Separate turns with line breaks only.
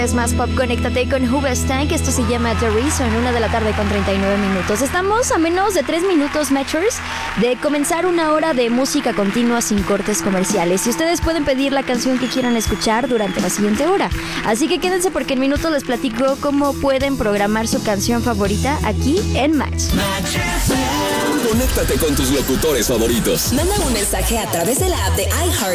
Es más pop, conéctate con Hoobastank. Esto se llama The Reason, 1:39 Estamos a menos de 3 minutos, Matchers, de comenzar una hora de música continua sin cortes comerciales. Y ustedes pueden pedir la canción que quieran escuchar durante la siguiente hora. Así que quédense porque en minutos les platico cómo pueden programar su canción favorita aquí en Match.
Conéctate con tus locutores favoritos.
Manda un mensaje a través de la app de iHeart